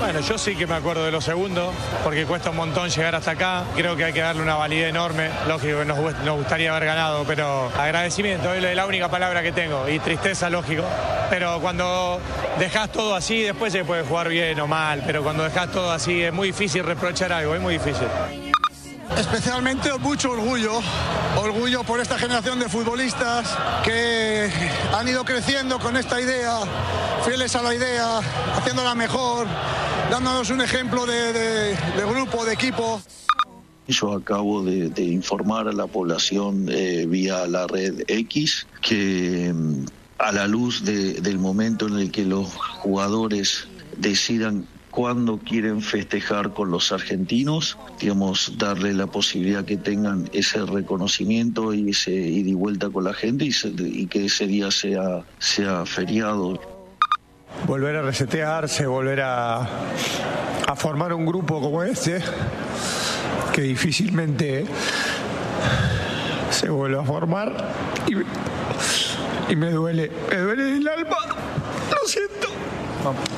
Bueno, yo sí que me acuerdo de los segundos, porque cuesta un montón llegar hasta acá. Creo que hay que darle una validez enorme. Lógico que nos gustaría haber ganado, pero agradecimiento es la única palabra que tengo. Y tristeza, lógico. Pero cuando dejás todo así, después se puede jugar bien o mal. Pero cuando dejás todo así, es muy difícil reprochar algo, es muy difícil. Especialmente mucho orgullo por esta generación de futbolistas que han ido creciendo con esta idea, fieles a la idea, haciéndola mejor, dándonos un ejemplo de grupo, de equipo. Yo acabo de informar a la población vía la red X que a la luz del momento en el que los jugadores decidan cuándo quieren festejar con los argentinos, digamos, darle la posibilidad que tengan ese reconocimiento y ese ida y vuelta con la gente y que ese día sea feriado. Volver a resetearse, volver a formar un grupo como este, que difícilmente se vuelve a formar y me duele el alma, lo siento. Vamos.